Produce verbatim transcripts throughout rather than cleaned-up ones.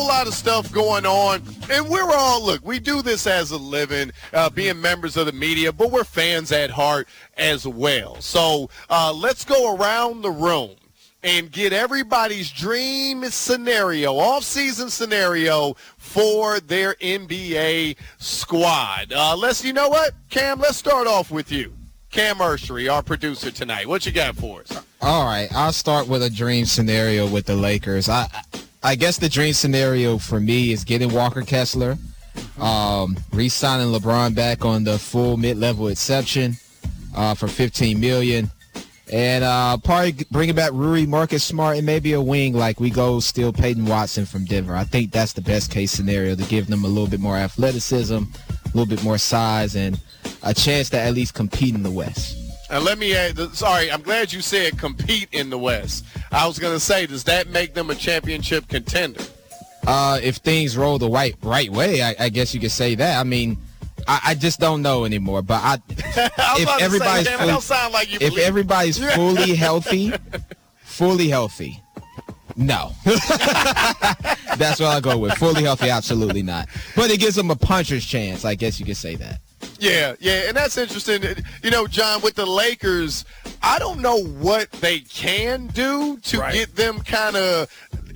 lot of stuff going on, and we're all, look, we do this as a living, uh, being members of the media, but we're fans at heart as well. So uh, let's go around the room and get everybody's dream scenario, off-season scenario for their N B A squad. Uh, let's, you know what, Cam, let's start off with you. Cam Urshery, our producer tonight. What you got for us? All right, I'll start with a dream scenario with the Lakers. I I guess the dream scenario for me is getting Walker Kessler, um, re-signing LeBron back on the full mid-level exception uh, for fifteen million dollars. And uh, probably bringing back Rui, Marcus Smart, and maybe a wing like we go steal Peyton Watson from Denver. I think that's the best case scenario to give them a little bit more athleticism, a little bit more size, and a chance to at least compete in the West. And let me add, sorry, I'm glad you said compete in the West. I was going to say, does that make them a championship contender? Uh, if things roll the right right way, I, I guess you could say that. I mean, I, I just don't know anymore. But I, I was if everybody's say, fully, don't sound like you if everybody's fully healthy, fully healthy, no. That's what I'll go with. Fully healthy, absolutely not. But it gives them a puncher's chance. I guess you could say that. Yeah, yeah, and that's interesting. You know, John, with the Lakers, I don't know what they can do to right. get them kind of,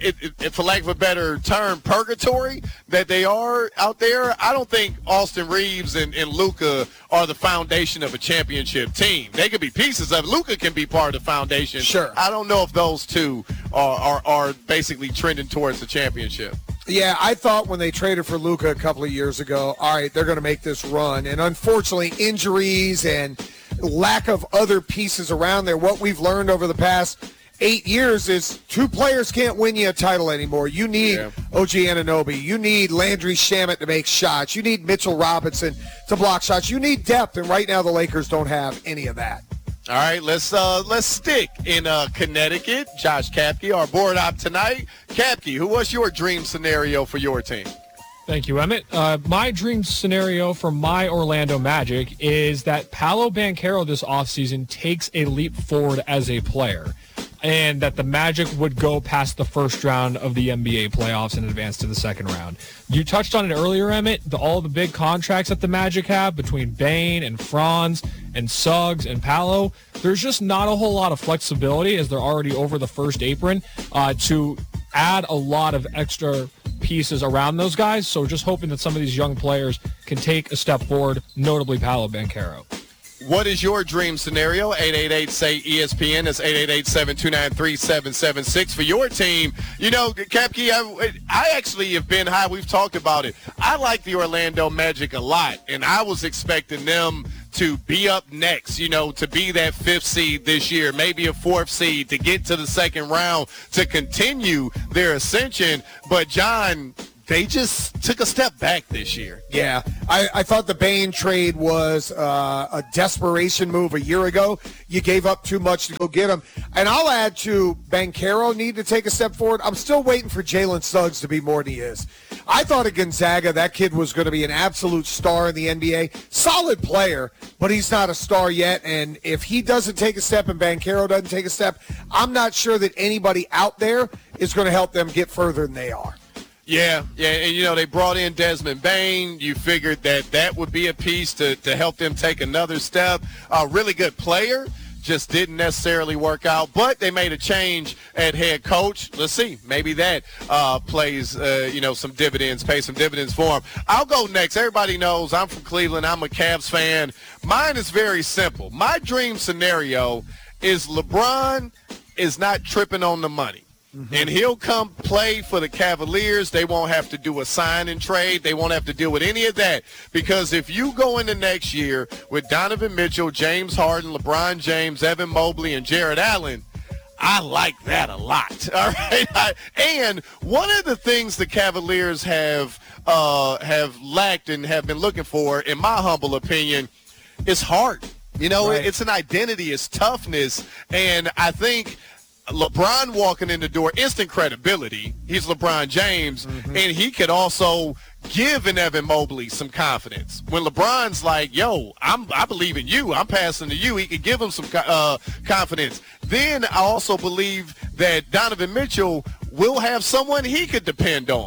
for lack of a better term, purgatory that they are out there. I don't think Austin Reeves and, and Luka are the foundation of a championship team. They could be pieces of it. Luka can be part of the foundation. Sure. I don't know if those two are, are, are basically trending towards the championship. Yeah, I thought when they traded for Luka a couple of years ago, all right, they're going to make this run. And unfortunately, injuries and lack of other pieces around there, what we've learned over the past eight years is two players can't win you a title anymore. You need yeah. O G Anunoby. You need Landry Shamet to make shots. You need Mitchell Robinson to block shots. You need depth, and right now the Lakers don't have any of that. All right, let's uh, let's stick in uh, Connecticut. Josh Kapke, our board op tonight. Kapke, who was your dream scenario for your team? Thank you, Emmett. Uh, my dream scenario for my Orlando Magic is that Paolo Banchero this offseason takes a leap forward as a player, and that the Magic would go past the first round of the N B A playoffs and advance to the second round. You touched on it earlier, Emmett, the, all the big contracts that the Magic have between Bane and Franz and Suggs and Paolo. There's just not a whole lot of flexibility, as they're already over the first apron, uh, to add a lot of extra pieces around those guys. So just hoping that some of these young players can take a step forward, notably Paolo Banchero. What is your dream scenario? eight eight eight, say, E S P N. That's eight eight eight, seven two nine, three seven seven six for your team. You know, Kapke, I, I actually have been high. We've talked about it. I like the Orlando Magic a lot, and I was expecting them to be up next, you know, to be that fifth seed this year, maybe a fourth seed, to get to the second round, to continue their ascension. But, John, they just took a step back this year. Yeah, I, I thought the Bane trade was uh, a desperation move a year ago. You gave up too much to go get him. And I'll add to Banchero need to take a step forward. I'm still waiting for Jalen Suggs to be more than he is. I thought at Gonzaga that kid was going to be an absolute star in the N B A. Solid player, but he's not a star yet. And if he doesn't take a step and Banchero doesn't take a step, I'm not sure that anybody out there is going to help them get further than they are. Yeah, yeah, and, you know, they brought in Desmond Bane. You figured that that would be a piece to, to help them take another step. A really good player, just didn't necessarily work out. But they made a change at head coach. Let's see, maybe that uh, plays, uh, you know, some dividends, pays some dividends for them. I'll go next. Everybody knows I'm from Cleveland. I'm a Cavs fan. Mine is very simple. My dream scenario is LeBron is not tripping on the money. Mm-hmm. And he'll come play for the Cavaliers. They won't have to do a sign and trade. They won't have to deal with any of that. Because if you go into next year with Donovan Mitchell, James Harden, LeBron James, Evan Mobley, and Jared Allen, I like that a lot. All right. I, and one of the things the Cavaliers have uh, have lacked and have been looking for, in my humble opinion, is heart. You know, right. It's an identity, it's toughness. And I think LeBron walking in the door, instant credibility. He's LeBron James, mm-hmm. and he could also give an Evan Mobley some confidence. When LeBron's like, yo, I'm, I believe in you, I'm passing to you, he could give him some uh, confidence. Then I also believe that Donovan Mitchell will have someone he could depend on.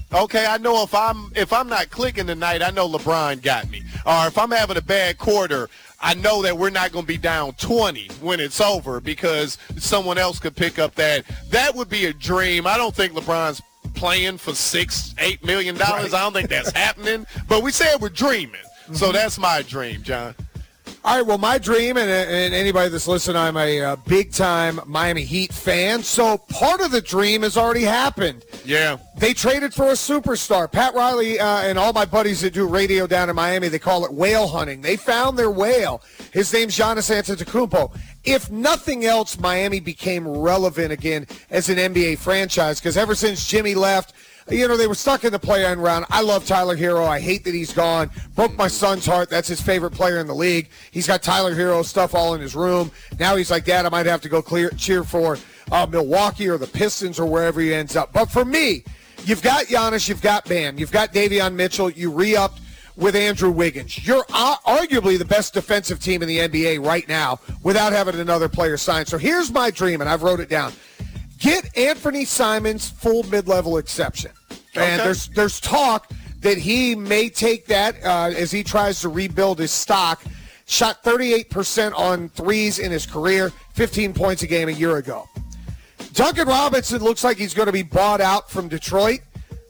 Okay, I know if I'm if I'm not clicking tonight, I know LeBron got me. Or if I'm having a bad quarter, I know that we're not going to be down twenty when it's over because someone else could pick up that. That would be a dream. I don't think LeBron's playing for six, eight million dollars. Right. I don't think that's happening. But we said we're dreaming. Mm-hmm. So that's my dream, John. All right, well, my dream, and, and anybody that's listening, I'm a uh, big-time Miami Heat fan, so part of the dream has already happened. Yeah. They traded for a superstar. Pat Riley uh, and all my buddies that do radio down in Miami, they call it whale hunting. They found their whale. His name's Giannis Antetokounmpo. If nothing else, Miami became relevant again as an N B A franchise because ever since Jimmy left, you know, they were stuck in the play-in round. I love Tyler Hero. I hate that he's gone. Broke my son's heart. That's his favorite player in the league. He's got Tyler Hero stuff all in his room. Now he's like, Dad, I might have to go clear, cheer for uh, Milwaukee or the Pistons or wherever he ends up. But for me, you've got Giannis, you've got Bam, you've got Davion Mitchell, you re-upped with Andrew Wiggins. You're uh, arguably the best defensive team in the N B A right now without having another player signed. So here's my dream, and I've wrote it down. Get Anthony Simons full mid-level exception. Okay. And there's there's talk that he may take that uh, as he tries to rebuild his stock. Shot thirty-eight percent on threes in his career, fifteen points a game a year ago. Duncan Robinson looks like he's going to be bought out from Detroit.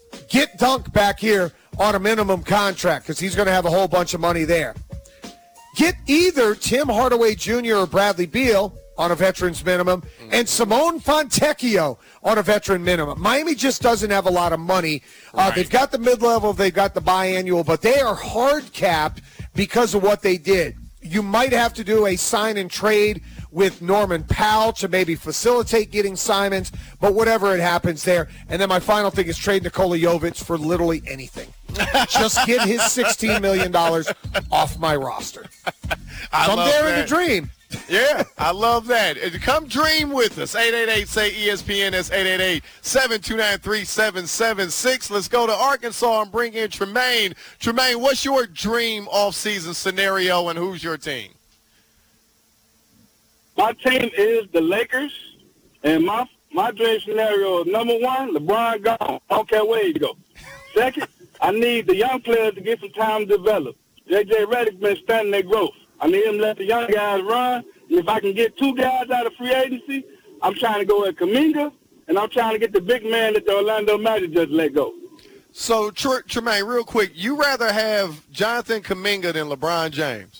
Get Dunk back here on a minimum contract because he's going to have a whole bunch of money there. Get either Tim Hardaway Junior or Bradley Beal on a veteran's minimum, and Simone Fontecchio on a veteran minimum. Miami just doesn't have a lot of money. Uh, right. They've got the mid-level, they've got the biannual, but they are hard-capped because of what they did. You might have to do a sign and trade with Norman Powell to maybe facilitate getting Simons, but whatever it happens there. And then my final thing is trade Nikola Jovic for literally anything. Just get his sixteen million dollars off my roster. I I'm love there that. in the dream. Yeah, I love that. Come dream with us. eight eight eight, say E S P N. That's eight eight eight, seven two nine, three seven seven six. Let's go to Arkansas and bring in Tremaine. Tremaine, what's your dream off-season scenario, and who's your team? My team is the Lakers, and my my dream scenario is, number one, LeBron gone. I don't care where he go. Second, I need the young players to get some time to develop. J J Redick been stunting their growth. I need him to let the young guys run. And if I can get two guys out of free agency, I'm trying to go at Kuminga, and I'm trying to get the big man that the Orlando Magic just let go. So, Tr- Tremaine, real quick, you rather have Jonathan Kuminga than LeBron James?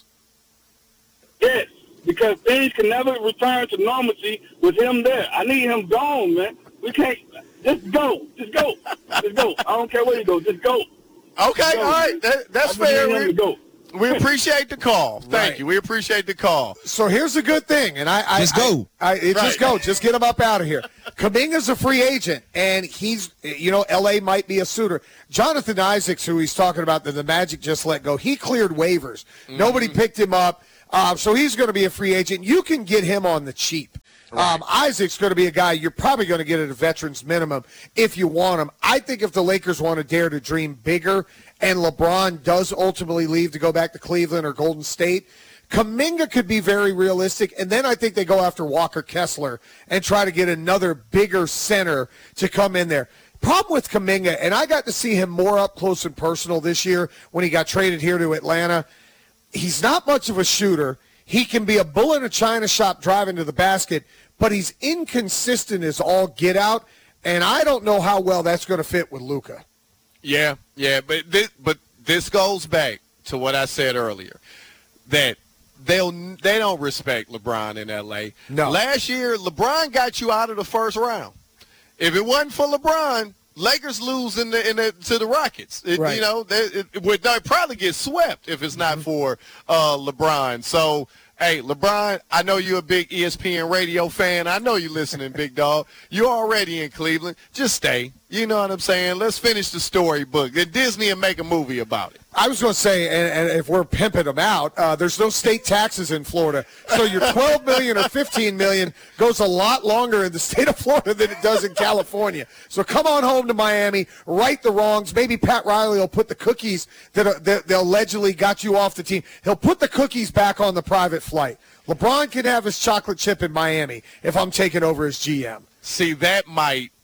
Yes, because things can never return to normalcy with him there. I need him gone, man. We can't – just go. Just go. Just go. I don't care where you go. Just go. Okay, go. all right. That, that's I fair. need him to go. We appreciate the call. Thank Right. you. We appreciate the call. So here's the good thing, and I, I Just go. I, I, it, Right. Just go. Just get him up out of here. Kuminga's a free agent, and he's, you know, L A might be a suitor. Jonathan Isaacs, who he's talking about that the Magic just let go, he cleared waivers. Mm-hmm. Nobody picked him up, uh, so he's going to be a free agent. You can get him on the cheap. Right. Um, Isaac's going to be a guy you're probably going to get at a veteran's minimum if you want him. I think if the Lakers want to dare to dream bigger and LeBron does ultimately leave to go back to Cleveland or Golden State, Kuminga could be very realistic, and then I think they go after Walker Kessler and try to get another bigger center to come in there. Problem with Kuminga, and I got to see him more up close and personal this year when he got traded here to Atlanta, he's not much of a shooter. He can be a bull in a china shop driving to the basket, but he's inconsistent as all get out, and I don't know how well that's going to fit with Luka. Yeah, yeah, but this, but this goes back to what I said earlier, that they'll they don't respect LeBron in L A. No. Last year, LeBron got you out of the first round. If it wasn't for LeBron, Lakers lose in the in the to the Rockets. It, Right. You know, they, it, it would they'd probably get swept if it's not Mm-hmm. for uh, LeBron. So. Hey, LeBron, I know you're a big E S P N radio fan. I know you're listening, big dog. You're already in Cleveland. Just stay. You know what I'm saying? Let's finish the storybook. Get Disney and make a movie about it. I was going to say, and, and if we're pimping them out, uh, there's no state taxes in Florida. So your twelve million dollars or fifteen million dollars goes a lot longer in the state of Florida than it does in California. So come on home to Miami, right the wrongs. Maybe Pat Riley will put the cookies that, are, that, that allegedly got you off the team. He'll put the cookies back on the private flight. LeBron can have his chocolate chip in Miami if I'm taking over as G M. See, that might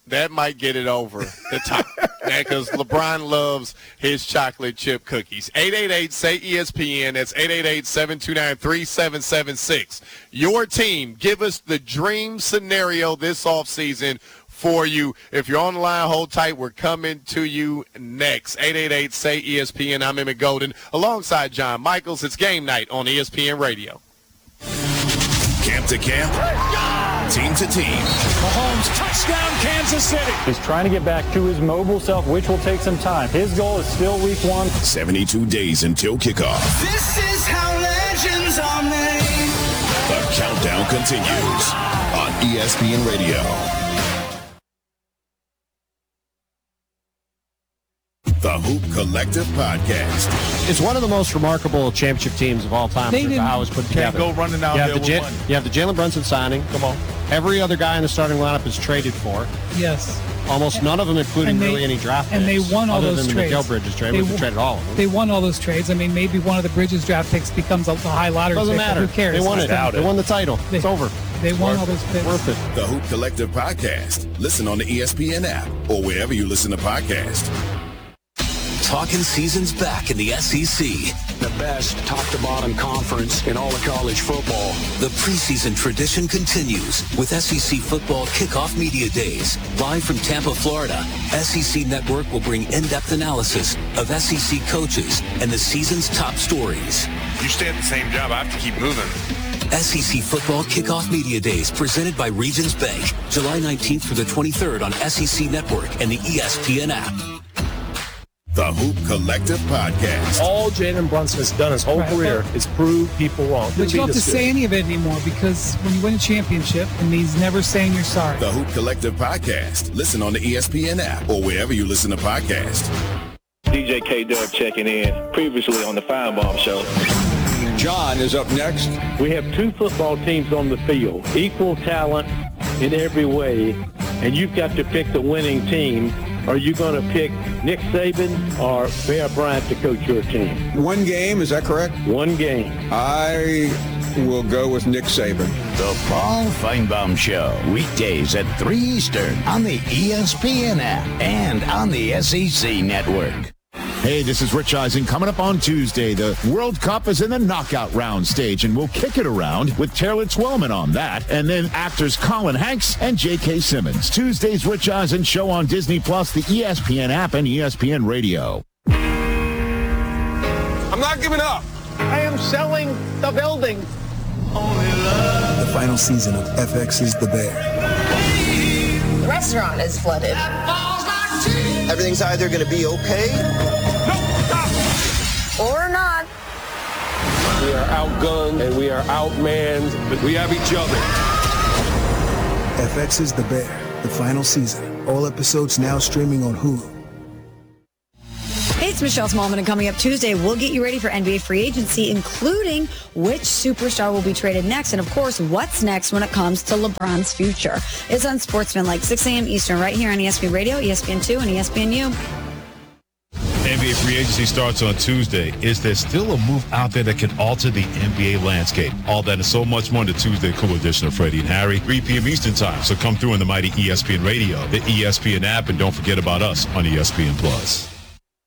that might get it over the top. Because LeBron loves his chocolate chip cookies. eight eight eight, S A Y, E S P N. That's eight eight eight, seven two nine, three seven seven six. Your team, give us the dream scenario this offseason for you. If you're on the line, hold tight. We're coming to you next. eight eight eight, S A Y, E S P N. I'm Emmett Golden alongside John Michaels. It's game night on E S P N Radio. Camp to camp, team to team. Mahomes, touchdown, Kansas City. He's trying to get back to his mobile self, which will take some time. His goal is still week one. seventy-two days until kickoff. This is how legends are made. The countdown continues on E S P N Radio. The Hoop Collective Podcast. It's one of the most remarkable championship teams of all time. They didn't, how it was put together. Can't go running out you have there the with J- You have the Jalen Brunson signing. Come on. Every other guy in the starting lineup is traded for. Yes. Almost and, none of them, including they, really any draft and picks. And they won all other those than trades. the Mikal Bridges trade, which they traded all of them. They won all those trades. I mean, maybe one of the Bridges draft picks becomes a high lottery Doesn't pick. matter. Who cares? They won it. Out They won the title. They, it's over. They it's won worth all those picks. Worth it. The Hoop Collective Podcast. Listen on the E S P N app or wherever you listen to podcasts. Talking seasons back in the S E C. The best top-to-bottom conference in all of college football. The preseason tradition continues with S E C Football Kickoff Media Days. Live from Tampa, Florida, S E C Network will bring in-depth analysis of S E C coaches and the season's top stories. You stay at the same job, I have to keep moving. S E C Football Kickoff Media Days presented by Regions Bank. July nineteenth through the twenty-third on S E C Network and the E S P N app. The Hoop Collective Podcast. All Jalen Brunson has done his whole right, career is prove people wrong. But you don't have to say any of it anymore because when you win a championship, it means never saying you're sorry. The Hoop Collective Podcast. Listen on the E S P N app or wherever you listen to podcasts. D J K-Dub checking in, previously on the Feinbaum Show. John is up next. We have two football teams on the field, equal talent in every way, and you've got to pick the winning team. Are you going to pick Nick Saban or Bear Bryant to coach your team? One game, is that correct? One game. I will go with Nick Saban. The Paul Feinbaum Show, weekdays at three Eastern on the E S P N app and on the S E C Network. Hey, this is Rich Eisen. Coming up on Tuesday, the World Cup is in the knockout round stage, and we'll kick it around with Taylor Twellman on that, and then actors Colin Hanks and J K. Simmons. Tuesday's Rich Eisen Show on Disney Plus, the E S P N app, and E S P N Radio. I'm not giving up. I am selling the building. The final season of F X's The Bear. The restaurant is flooded. Everything's either going to be okay or not. We are outgunned and we are outmanned, but we have each other. F X's The Bear, the final season. All episodes now streaming on Hulu. Hey, it's Michelle Smallman, and coming up Tuesday, we'll get you ready for N B A free agency, including which superstar will be traded next, and of course, what's next when it comes to LeBron's future. It's on Sportsman, like six a.m. Eastern, right here on E S P N Radio, E S P N two, and E S P N U. N B A free agency starts on Tuesday. Is there still a move out there that can alter the N B A landscape? All that and so much more on the Tuesday Cool Edition of Freddie and Harry, three p.m. Eastern Time. So come through on the mighty E S P N Radio, the E S P N app, and don't forget about us on E S P N Plus.